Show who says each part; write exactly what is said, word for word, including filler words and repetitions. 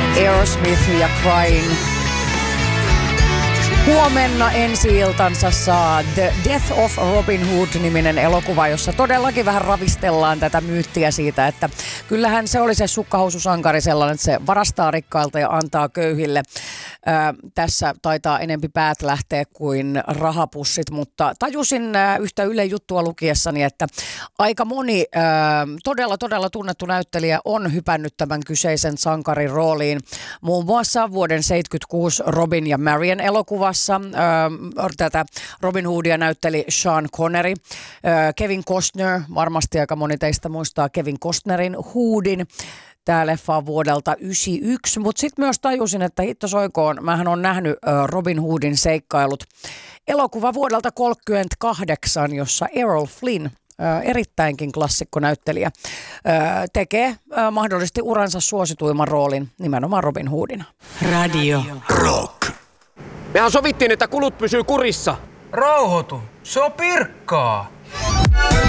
Speaker 1: Aerosmith ja Crying. Huomenna ensi-iltansa saa The Death of Robin Hood-niminen elokuva, jossa todellakin vähän ravistellaan tätä myyttiä siitä, että kyllähän se oli se sukkahoususankari sellainen, että se varastaa rikkailta ja antaa köyhille. Ää, tässä taitaa enempi päät lähteä kuin rahapussit, mutta tajusin ää, yhtä Ylen juttua lukiessani, että aika moni ää, todella todella tunnettu näyttelijä on hypännyt tämän kyseisen sankarin rooliin. Muun muassa vuoden seitsemänkymmentäkuusi Robin ja Marian elokuvassa ää, tätä Robin Hoodia näytteli Sean Connery. Ää, Kevin Costner, varmasti aika moni teistä muistaa Kevin Costnerin Hoodin. Tämä leffa on vuodelta yhdeksänkymmentäyksi, mutta sitten myös tajusin, että hitto soikoon, mähän on nähnyt Robin Hoodin seikkailut. Elokuva vuodelta kolmekymmentäkahdeksan, jossa Errol Flynn, erittäinkin klassikkonäyttelijä, tekee mahdollisesti uransa suosituimman roolin nimenomaan Robin Hoodina.
Speaker 2: Radio Rock.
Speaker 3: Mehän sovittiin, että kulut pysyy kurissa.
Speaker 4: Rauhoitu, se on Pirkkaa.